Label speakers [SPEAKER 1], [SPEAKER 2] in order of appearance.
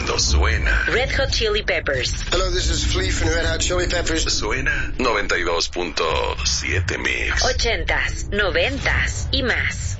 [SPEAKER 1] Esto suena.
[SPEAKER 2] Red Hot Chili Peppers.
[SPEAKER 3] Hello, this is Flea from Red Hot Chili Peppers.
[SPEAKER 1] Suena 92.7 Mix.
[SPEAKER 2] 80s, 90s y más.